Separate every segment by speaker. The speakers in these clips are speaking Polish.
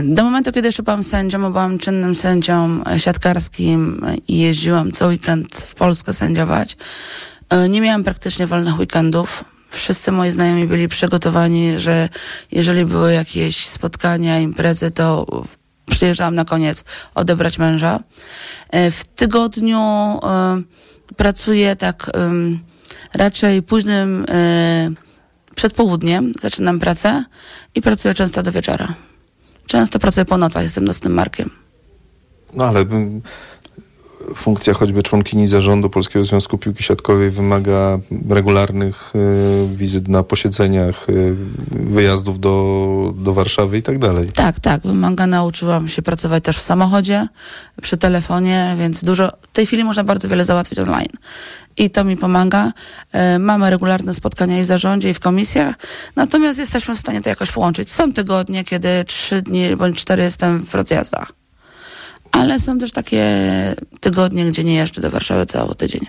Speaker 1: Do momentu, kiedy jeszcze byłam sędzią, bo byłam czynnym sędzią siatkarskim i jeździłam co weekend w Polskę sędziować, nie miałam praktycznie wolnych weekendów. Wszyscy moi znajomi byli przygotowani, że jeżeli były jakieś spotkania, imprezy, to przyjeżdżałam na koniec odebrać męża. W tygodniu pracuję tak raczej późnym przedpołudniem zaczynam pracę i pracuję często do wieczora. Często pracuję po nocach, jestem nocnym markiem.
Speaker 2: No ale funkcja choćby członkini zarządu Polskiego Związku Piłki Siatkowej wymaga regularnych wizyt na posiedzeniach, wyjazdów do Warszawy i tak dalej.
Speaker 1: Tak, wymaga. Nauczyłam się pracować też w samochodzie, przy telefonie, więc w tej chwili można bardzo wiele załatwić online. I to mi pomaga. Mamy regularne spotkania i w zarządzie, i w komisjach, natomiast jesteśmy w stanie to jakoś połączyć. Są tygodnie, kiedy 3 dni bądź 4 jestem w rozjazdach. Ale są też takie tygodnie, gdzie nie jeżdżę do Warszawy cały tydzień.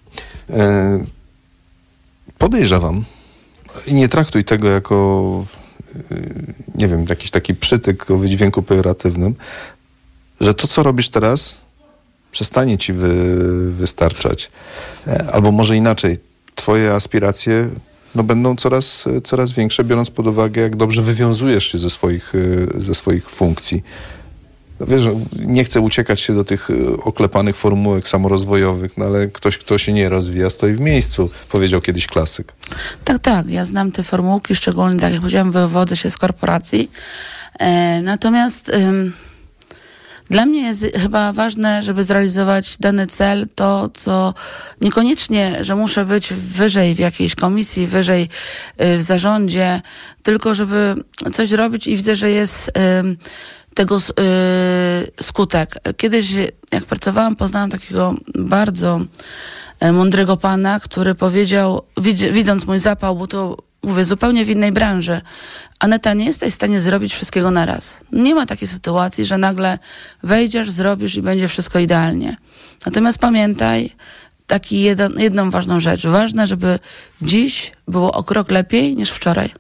Speaker 2: Podejrzewam i nie traktuj tego jako, nie wiem, jakiś taki przytyk o wydźwięku pejoratywnym, że to, co robisz teraz, przestanie ci wystarczać. Albo może inaczej, twoje aspiracje będą coraz większe, biorąc pod uwagę, jak dobrze wywiązujesz się ze swoich funkcji. Wiesz, nie chcę uciekać się do tych oklepanych formułek samorozwojowych, no ale ktoś, kto się nie rozwija, stoi w miejscu, powiedział kiedyś klasyk.
Speaker 1: Tak, ja znam te formułki, szczególnie, tak jak powiedziałam, wywodzę się z korporacji. Natomiast dla mnie jest chyba ważne, żeby zrealizować dany cel, to co niekoniecznie, że muszę być wyżej w jakiejś komisji, wyżej w zarządzie, tylko żeby coś robić i widzę, że jest tego skutek. Kiedyś, jak pracowałam, poznałam takiego bardzo mądrego pana, który powiedział, widząc mój zapał, bo to mówię zupełnie w innej branży, Aneta, nie jesteś w stanie zrobić wszystkiego naraz. Nie ma takiej sytuacji, że nagle wejdziesz, zrobisz i będzie wszystko idealnie. Natomiast pamiętaj jedną ważną rzecz. Ważne, żeby dziś było o krok lepiej niż wczoraj.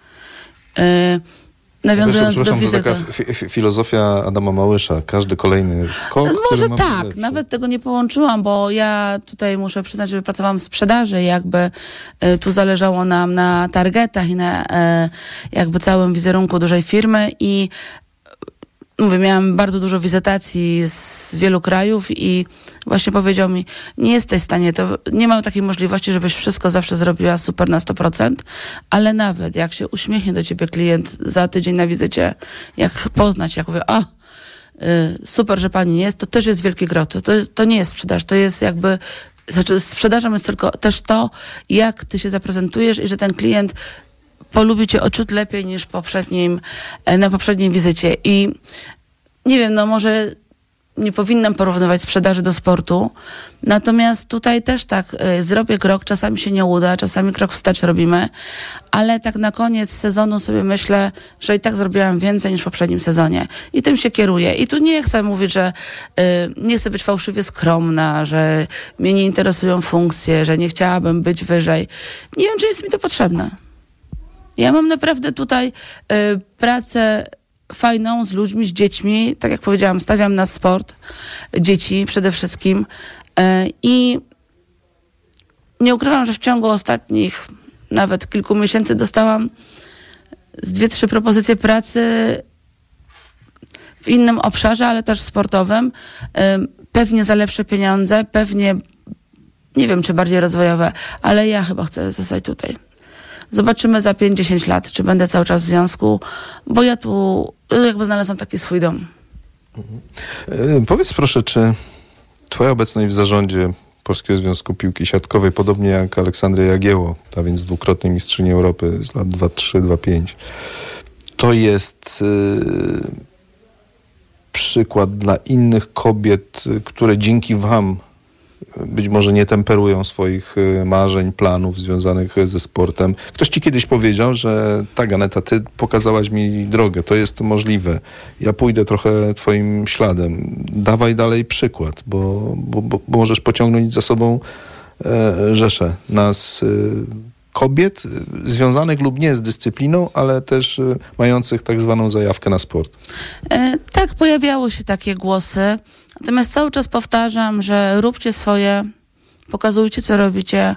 Speaker 1: Nawiązując do wizyty.
Speaker 2: To taka filozofia Adama Małysza. Każdy kolejny skok.
Speaker 1: Może tak, nawet tego nie połączyłam, bo ja tutaj muszę przyznać, że pracowałam w sprzedaży, jakby tu zależało nam na targetach i na jakby całym wizerunku dużej firmy i mówię, miałam bardzo dużo wizytacji z wielu krajów i właśnie powiedział mi, nie jesteś w stanie, to nie ma takiej możliwości, żebyś wszystko zawsze zrobiła super na 100%, ale nawet jak się uśmiechnie do ciebie klient za tydzień na wizycie, jak poznać, jak mówię, super, że pani jest, to też jest wielkie groto. To nie jest sprzedaż, to jest jakby, sprzedażą jest tylko też to, jak ty się zaprezentujesz i że ten klient polubi cię o ciut lepiej niż na poprzedniej wizycie. I nie wiem, może nie powinnam porównywać sprzedaży do sportu, natomiast tutaj też tak, zrobię krok, czasami się nie uda, czasami krok wstecz robimy, ale tak na koniec sezonu sobie myślę, że i tak zrobiłam więcej niż w poprzednim sezonie. I tym się kieruję. I tu nie chcę mówić, że nie chcę być fałszywie skromna, że mnie nie interesują funkcje, że nie chciałabym być wyżej. Nie wiem, czy jest mi to potrzebne. Ja mam naprawdę tutaj pracę fajną z ludźmi, z dziećmi. Tak jak powiedziałam, stawiam na sport dzieci przede wszystkim. I nie ukrywam, że w ciągu ostatnich nawet kilku miesięcy dostałam z 2-3 propozycje pracy w innym obszarze, ale też sportowym. Pewnie za lepsze pieniądze, pewnie nie wiem, czy bardziej rozwojowe, ale ja chyba chcę zostać tutaj. Zobaczymy za 5-10 lat, czy będę cały czas w związku, bo ja tu jakby znalazłam taki swój dom.
Speaker 2: Powiedz proszę, czy twoja obecność w zarządzie Polskiego Związku Piłki Siatkowej, podobnie jak Aleksandra Jagiełło, a więc dwukrotnej mistrzyni Europy z lat 2-3, 2-5, to jest przykład dla innych kobiet, które dzięki wam być może nie temperują swoich marzeń, planów związanych ze sportem. Ktoś ci kiedyś powiedział, że tak, Aneta, ty pokazałaś mi drogę, to jest możliwe. Ja pójdę trochę twoim śladem. Dawaj dalej przykład, bo możesz pociągnąć za sobą rzeszę nas, kobiet związanych lub nie z dyscypliną, ale też mających tak zwaną zajawkę na sport.
Speaker 1: Tak, pojawiały się takie głosy. Natomiast cały czas powtarzam, że róbcie swoje, pokazujcie, co robicie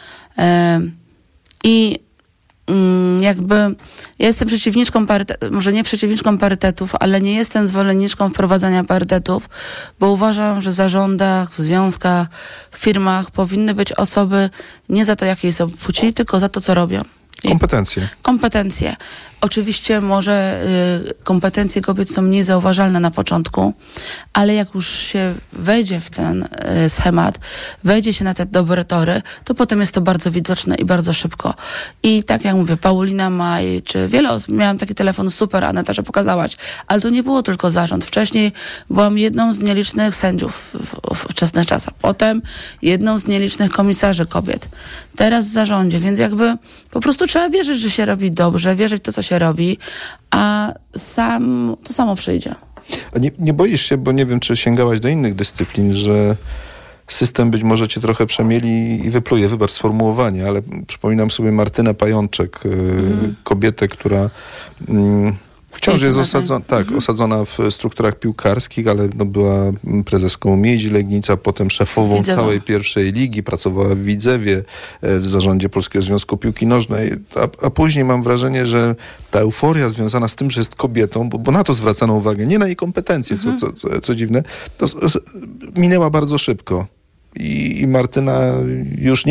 Speaker 1: i jakby ja jestem przeciwniczką może nie przeciwniczką parytetów, ale nie jestem zwolenniczką wprowadzania parytetów, bo uważam, że w zarządach, w związkach, w firmach powinny być osoby nie za to, jakiej są płci, tylko za to, co robią. Kompetencje. Oczywiście może kompetencje kobiet są mniej zauważalne na początku, ale jak już się wejdzie w ten schemat, wejdzie się na te dobre tory, to potem jest to bardzo widoczne i bardzo szybko. I tak jak mówię, Paulina Maj, czy wiele osób, miałam taki telefon, super, Aneta, że pokazałaś, ale to nie było tylko zarząd. Wcześniej byłam jedną z nielicznych sędziów w wczesnych czasach. Potem jedną z nielicznych komisarzy kobiet. Teraz w zarządzie, więc jakby po prostu trzeba wierzyć, że się robi dobrze, wierzyć w to, co się robi, a to samo przyjdzie.
Speaker 2: A nie boisz się, bo nie wiem, czy sięgałaś do innych dyscyplin, że system być może cię trochę przemieli i wypluje, wybacz sformułowanie, ale przypominam sobie Martynę Pajączek, kobietę, która wciąż jest osadzona w strukturach piłkarskich, ale była prezeską Miedzi Legnica, potem szefową całej pierwszej ligi, pracowała w Widzewie, w zarządzie Polskiego Związku Piłki Nożnej, a później mam wrażenie, że ta euforia związana z tym, że jest kobietą, bo na to zwracano uwagę, nie na jej kompetencje, co dziwne, to minęła bardzo szybko. I Martyna już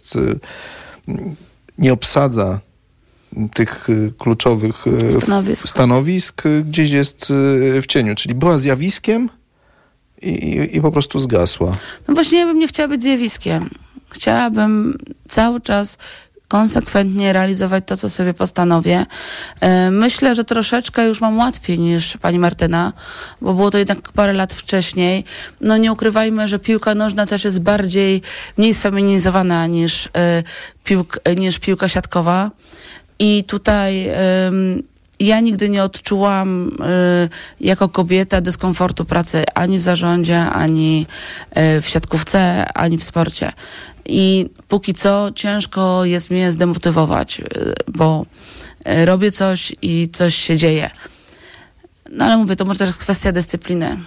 Speaker 2: nie obsadza tych kluczowych stanowisk, gdzieś jest w cieniu. Czyli była zjawiskiem i po prostu zgasła.
Speaker 1: No właśnie, ja bym nie chciała być zjawiskiem. Chciałabym cały czas konsekwentnie realizować to, co sobie postanowię. Myślę, że troszeczkę już mam łatwiej niż pani Martyna, bo było to jednak parę lat wcześniej. No nie ukrywajmy, że piłka nożna też jest mniej sfeminizowana niż piłka siatkowa. I tutaj ja nigdy nie odczułam jako kobieta dyskomfortu pracy ani w zarządzie, ani w siatkówce, ani w sporcie. I póki co ciężko jest mnie zdemotywować, bo robię coś i coś się dzieje. No ale mówię, to może też jest kwestia dyscypliny.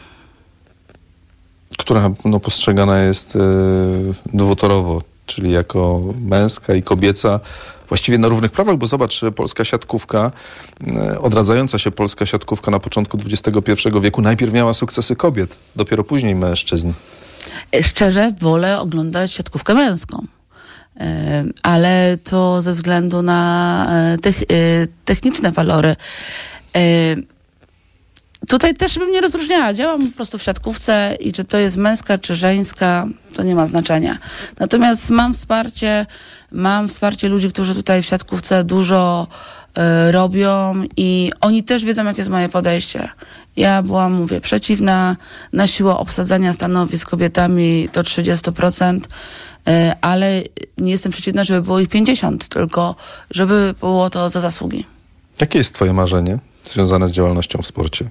Speaker 2: Która postrzegana jest dwutorowo, czyli jako męska i kobieca, właściwie na równych prawach, bo zobacz, polska siatkówka, odradzająca się polska siatkówka na początku XXI wieku najpierw miała sukcesy kobiet, dopiero później mężczyzn.
Speaker 1: Szczerze wolę oglądać siatkówkę męską, ale to ze względu na techniczne walory. Tutaj też bym nie rozróżniała. Działam po prostu w siatkówce i czy to jest męska, czy żeńska, to nie ma znaczenia. Natomiast mam wsparcie ludzi, którzy tutaj w siatkówce dużo robią i oni też wiedzą, jakie jest moje podejście. Ja byłam, przeciwna na siłę obsadzania stanowisk kobietami do 30%, ale nie jestem przeciwna, żeby było ich 50%, tylko żeby było to za zasługi.
Speaker 2: Jakie jest twoje marzenie związane z działalnością w sporcie?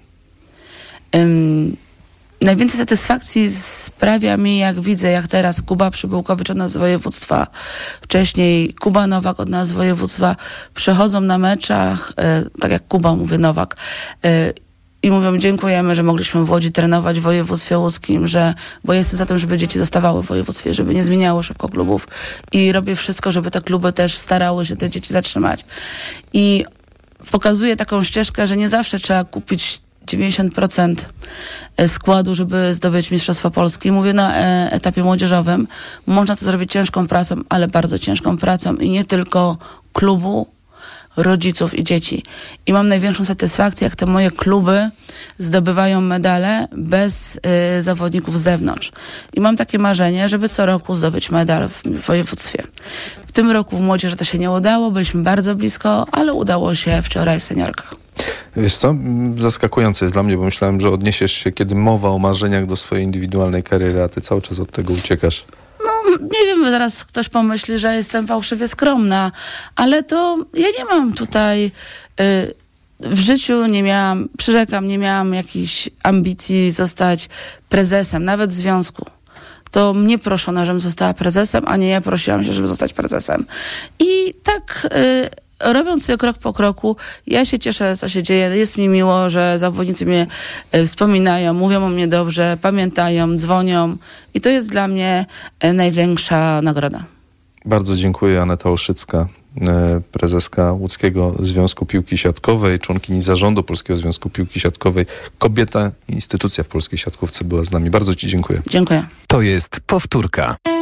Speaker 1: Najwięcej satysfakcji sprawia mi, jak widzę, jak teraz Kuba Przybyłkowicz od nas z województwa, wcześniej Kuba Nowak od nas z województwa przychodzą na meczach, tak jak Kuba, mówię Nowak, i mówią, dziękujemy, że mogliśmy w Łodzi trenować w województwie łódzkim, bo jestem za tym, żeby dzieci zostawały w województwie, żeby nie zmieniało szybko klubów i robię wszystko, żeby te kluby też starały się te dzieci zatrzymać. I pokazuję taką ścieżkę, że nie zawsze trzeba kupić 90% składu, żeby zdobyć Mistrzostwo Polski. Mówię na etapie młodzieżowym. Można to zrobić ciężką pracą, ale bardzo ciężką pracą i nie tylko klubu, rodziców i dzieci. I mam największą satysfakcję, jak te moje kluby zdobywają medale bez zawodników z zewnątrz. I mam takie marzenie, żeby co roku zdobyć medal w województwie. W tym roku w młodzieży to się nie udało, byliśmy bardzo blisko, ale udało się wczoraj w seniorkach.
Speaker 2: Wiesz co, zaskakujące jest dla mnie, bo myślałem, że odniesiesz się, kiedy mowa o marzeniach, do swojej indywidualnej kariery, a ty cały czas od tego uciekasz.
Speaker 1: No, nie wiem, zaraz ktoś pomyśli, że jestem fałszywie skromna, ale to ja nie mam tutaj w życiu nie miałam jakichś ambicji zostać prezesem, nawet w związku. to mnie proszono, żebym została prezesem, a nie ja prosiłam się, żeby zostać prezesem. I tak robiąc sobie krok po kroku, ja się cieszę, co się dzieje. Jest mi miło, że zawodnicy mnie wspominają, mówią o mnie dobrze, pamiętają, dzwonią i to jest dla mnie największa nagroda.
Speaker 2: Bardzo dziękuję. Aneta Olszycka, prezeska Łódzkiego Związku Piłki Siatkowej, członkini zarządu Polskiego Związku Piłki Siatkowej. Kobieta, instytucja w polskiej siatkówce była z nami. Bardzo ci dziękuję.
Speaker 1: Dziękuję.
Speaker 3: To jest powtórka.